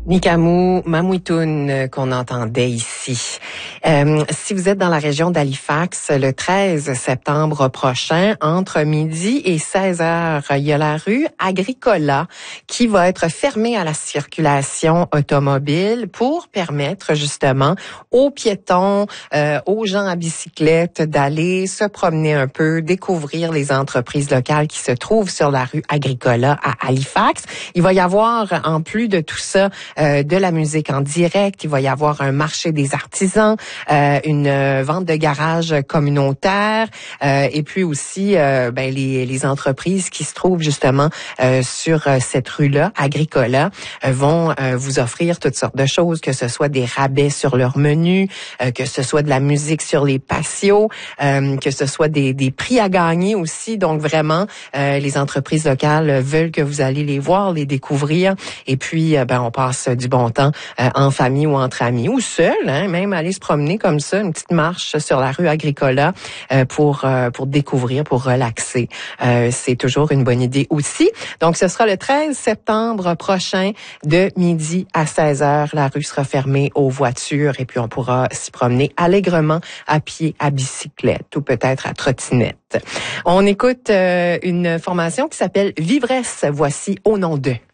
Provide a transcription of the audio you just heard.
Nikamou Mamouitoun qu'on entendait ici. Si vous êtes dans la région d'Halifax, le 13 septembre prochain, entre midi et 16 heures, il y a la rue Agricola qui va être fermée à la circulation automobile pour permettre justement aux piétons, aux gens à bicyclette d'aller se promener un peu, découvrir les entreprises locales qui se trouvent sur la rue Agricola à Halifax. Il va y avoir, en plus de tout ça, de la musique en direct. Il va y avoir un marché des artisans, une vente de garage communautaire, et puis aussi les entreprises qui se trouvent justement sur cette rue-là, Agricola, vont vous offrir toutes sortes de choses, que ce soit des rabais sur leur menu, que ce soit de la musique sur les patios, que ce soit des prix à gagner aussi. Donc vraiment, les entreprises locales veulent que vous allez les voir, les découvrir, et puis on passe du bon temps en famille ou entre amis ou seul, même aller se promener comme ça, une petite marche sur la rue Agricola pour découvrir, pour relaxer. C'est toujours une bonne idée aussi. Donc ce sera le 13 septembre prochain de midi à 16 heures. La rue sera fermée aux voitures et puis on pourra s'y promener allègrement à pied, à bicyclette ou peut-être à trottinette. On écoute une formation qui s'appelle Vivresse. Voici Au nom d'eux.